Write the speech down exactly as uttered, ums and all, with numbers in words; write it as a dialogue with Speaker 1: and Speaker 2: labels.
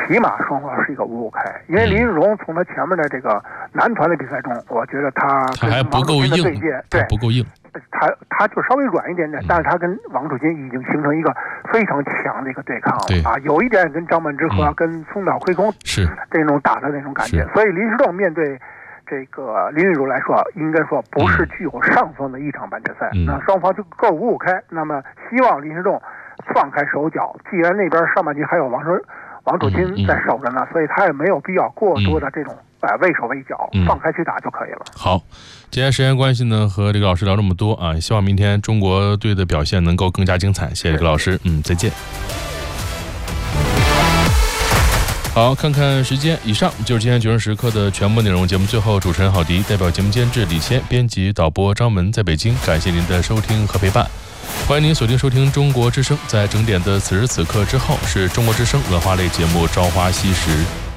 Speaker 1: 起码双方是一个五五开，因为林志荣从他前面的这个男团的比赛中，我觉得他
Speaker 2: 他还不够硬，
Speaker 1: 对，
Speaker 2: 不够硬，
Speaker 1: 他他就稍微软一点点，但是他跟王楚钦已经形成一个非常强的一个对抗了啊，有一点跟张本智和、嗯、跟松岛圭空
Speaker 2: 是
Speaker 1: 这种打的那种感觉，所以林诗栋面对这个林昱儒来说，应该说不是具有上风的一场半决赛，嗯、那双方就各五五开，那么希望林诗栋放开手脚，既然那边上半局还有王守王楚钦在守着呢、嗯嗯，所以他也没有必要过多的这种。呃，畏手畏脚，放开去打就可以了。
Speaker 2: 嗯、好，今天时间关系呢，和这个老师聊这么多啊，希望明天中国队的表现能够更加精彩。谢谢这个老师，嗯，再见。好，看看时间，以上就是今天九人时刻的全部内容。节目最后，主持人郝迪代表节目监制李谦，编辑导播张文在北京，感谢您的收听和陪伴。欢迎您锁定收听中国之声，在整点的此时此刻之后，是中国之声文化类节目《朝花夕拾》。